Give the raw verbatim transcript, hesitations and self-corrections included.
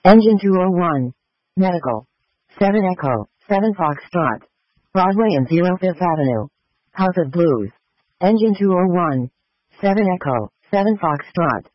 Engine two oh one. Medical. seven Echo, seven Foxtrot. Broadway and zero Fifth Avenue. House of Blues. Engine two oh one. seven Echo, seven Foxtrot.